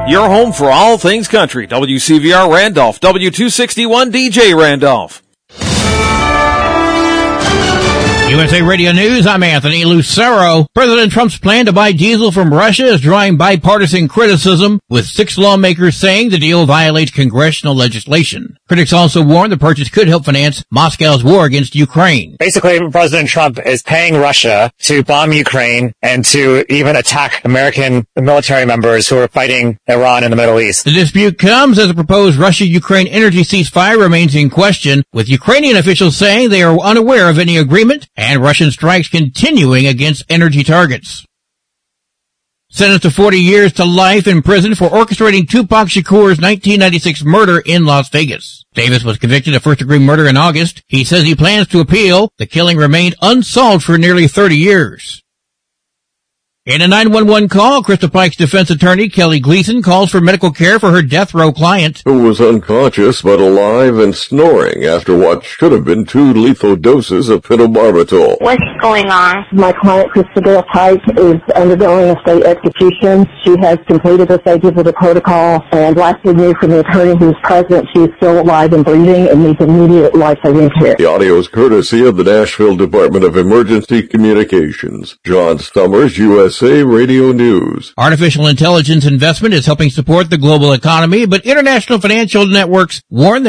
Your home for all things country. WCVR Randolph, W261 DJ Randolph. USA Radio News, I'm Anthony Lucero. President Trump's plan to buy diesel from Russia is drawing bipartisan criticism, with 6 lawmakers saying the deal violates congressional legislation. Critics also warn the purchase could help finance Moscow's war against Ukraine. Basically, President Trump is paying Russia to bomb Ukraine and to even attack American military members who are fighting Iran in the Middle East. The dispute comes as a proposed Russia-Ukraine energy ceasefire remains in question, with Ukrainian officials saying they are unaware of any agreement and Russian strikes continuing against energy targets. Sentenced to 40 years to life in prison for orchestrating Tupac Shakur's 1996 murder in Las Vegas. Davis was convicted of first-degree murder in August. He says he plans to appeal. The killing remained unsolved for nearly 30 years. In a 911 call, Crystal Pike's defense attorney, Kelly Gleason, calls for medical care for her death row client, who was unconscious but alive and snoring after what should have been 2 lethal doses of phenobarbital. What's going on? My client, Crystal Pike, is undergoing a state execution. She has completed the stages of the protocol, and last we knew from the attorney who was present, she is still alive and breathing and needs immediate life-saving care. The audio is courtesy of the Nashville Department of Emergency Communications. John Stummers, USA Radio News. Artificial intelligence investment is helping support the global economy, but international financial networks warn that